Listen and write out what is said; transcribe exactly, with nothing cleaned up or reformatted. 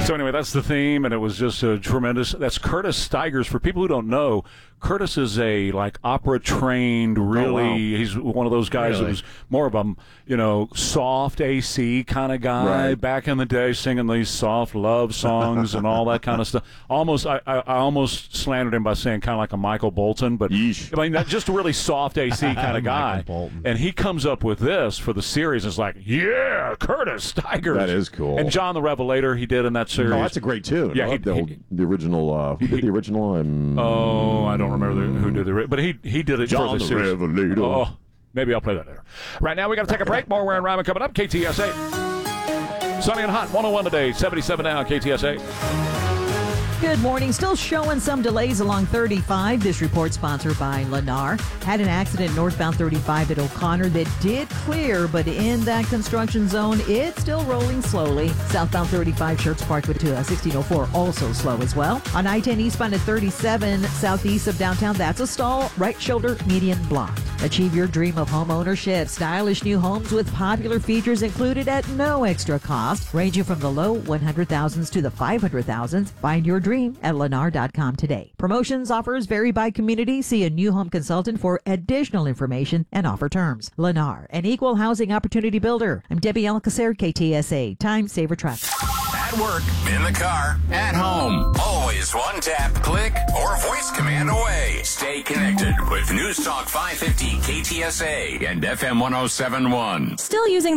So anyway, that's the theme, and it was just a tremendous. That's Curtis Stigers. For people who don't know, Curtis is a like opera trained. Really, oh, wow. He's one of those guys really? that was more of a you know soft A C kind of guy right. back in the day, singing these soft love songs and all that kind of stuff. Almost, I, I, I almost slandered him by saying kind of like a Michael Bolton, but Yeesh. I mean that, just a really soft A C kind of guy. And he comes up with this for the series. It's like, yeah, Curtis Stigers. That is cool. And John the Revelator, he did in that series. Oh, that's a great tune. Yeah, I he, the, old, he, the original. Uh, who did the original? Um, oh, I don't remember the, who did the, but he he did it John for the, the series. Revelator. Oh, maybe I'll play that later. Right now, we got to take a break. More Ware and Ryman coming up. K T S A. Sunny and hot. one oh one today. seventy-seven now. K T S A. Good morning. Still showing some delays along thirty-five. This report sponsored by Lennar. Had an accident northbound thirty-five at O'Connor that did clear, but in that construction zone, it's still rolling slowly. Southbound thirty-five, Schertz Parkway to uh, sixteen oh four, also slow as well. On I ten eastbound at thirty-seven, southeast of downtown, that's a stall. Right shoulder, median blocked. Achieve your dream of home ownership. Stylish new homes with popular features included at no extra cost, ranging from the low one hundred thousands to the five hundred thousands. Find your dream at lennar dot com today. Promotions, offers vary by community. See a new home consultant for additional information and offer terms. Lennar, an equal housing opportunity builder. I'm Debbie Alcacer, K T S A. Time saver traffic. At work, in the car, at home. Always one tap, click, or voice command away. Stay connected with News Talk five fifty K T S A and F M one oh seven point one. Still using